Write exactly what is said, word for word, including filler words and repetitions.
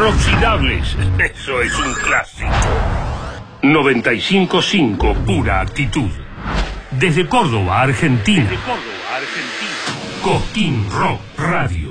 Inoxidables, eso es un clásico. noventa y cinco punto cinco, pura actitud. Desde Córdoba, Argentina. Desde Córdoba, Argentina. Cosquín Rock Radio.